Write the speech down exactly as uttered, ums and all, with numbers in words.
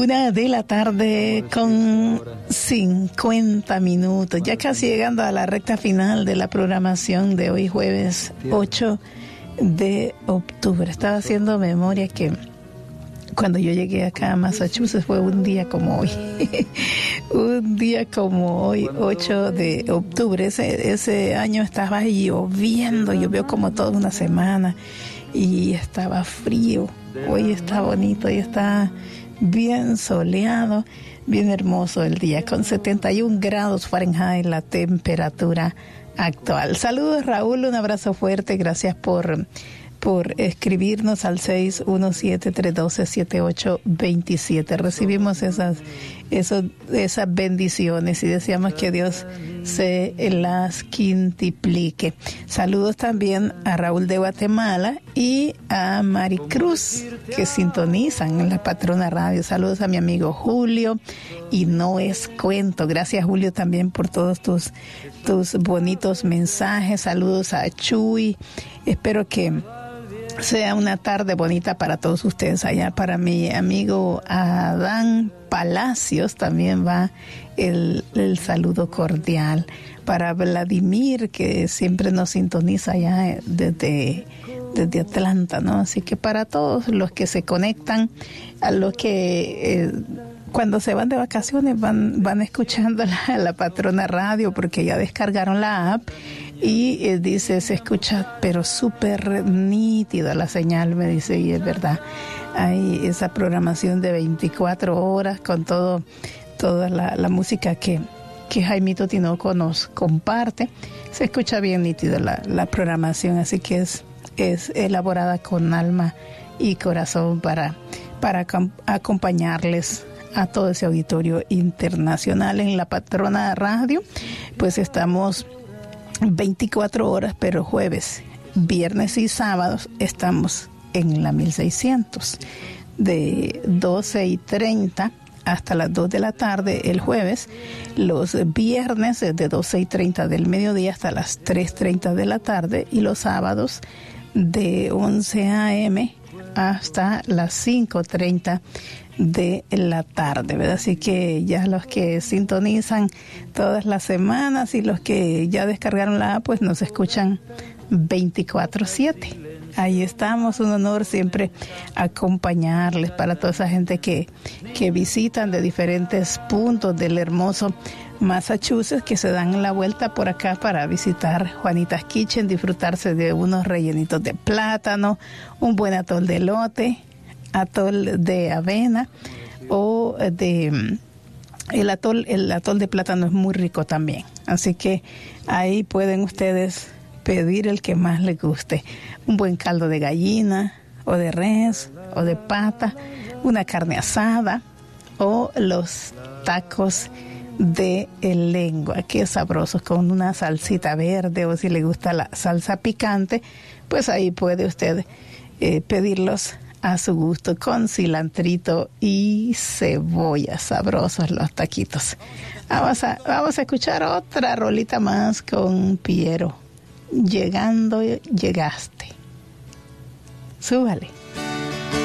Una de la tarde con cincuenta minutos, ya casi llegando a la recta final de la programación de hoy jueves ocho de octubre. Estaba haciendo memoria que cuando yo llegué acá a Massachusetts fue un día como hoy, un día como hoy, ocho de octubre. Ese, ese año estaba lloviendo, llovió como toda una semana y estaba frío. Hoy está bonito, hoy está bien soleado, bien hermoso el día, con setenta y un grados Fahrenheit la temperatura actual. Saludos, Raúl, un abrazo fuerte, gracias por, por escribirnos al seis uno siete, tres uno dos, siete ocho dos siete. Recibimos esas, esos, esas bendiciones y deseamos que Dios se las quintuplique. Saludos también a Raúl de Guatemala y a Maricruz, que sintonizan en la Patrona Radio. Saludos a mi amigo Julio, y no es cuento. Gracias, Julio, también por todos tus, tus bonitos mensajes. Saludos a Chuy. Espero que sea una tarde bonita para todos ustedes allá. Para mi amigo Adán Palacios también va el, el saludo cordial. Para Vladimir, que siempre nos sintoniza allá desde, desde Atlanta, ¿no? Así que para todos los que se conectan, a los que eh, cuando se van de vacaciones van, van escuchando la, la Patrona Radio, porque ya descargaron la app y eh, dice, se escucha pero súper nítida la señal, me dice, y es verdad. Hay esa programación de veinticuatro horas con todo, toda la, la música que, que Jaimito Tinoco nos comparte. Se escucha bien nítida la, la programación, así que es, es elaborada con alma y corazón para, para acompañarles a todo ese auditorio internacional. En la Patrona Radio, pues estamos veinticuatro horas, pero jueves, viernes y sábados estamos en la mil seiscientos, de doce y treinta hasta las dos de la tarde el jueves, los viernes de doce y treinta del mediodía hasta las tres y treinta de la tarde, y los sábados de once a eme hasta las cinco y treinta de la tarde, ¿verdad? Así que ya los que sintonizan todas las semanas y los que ya descargaron la app, pues nos escuchan veinticuatro siete. Ahí estamos, un honor siempre acompañarles para toda esa gente que, que visitan de diferentes puntos del hermoso Massachusetts, que se dan la vuelta por acá para visitar Juanita's Kitchen, disfrutarse de unos rellenitos de plátano, un buen atol de elote, atol de avena o de el atol, el atol de plátano es muy rico también. Así que ahí pueden ustedes pedir el que más les guste. Un buen caldo de gallina o de res o de pata, una carne asada o los tacos de lengua, que sabrosos, con una salsita verde, o si le gusta la salsa picante, pues ahí puede usted eh, pedirlos a su gusto, con cilantrito y cebolla. Sabrosos los taquitos. Vamos a, vamos a escuchar otra rolita más con Piero. Llegando, llegaste. Súbale.